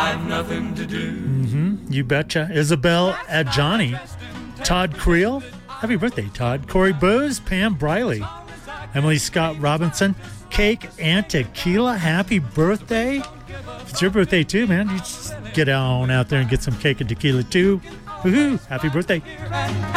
I've nothing to do. You betcha. Isabel Adjani, Todd Creel. Happy birthday, Todd. Corey Booz, Pam Briley, Emily Scott Robinson, Cake and Tequila. Happy birthday. It's your birthday too, man. You just get on out there and get some cake and tequila too. Woohoo! Happy birthday.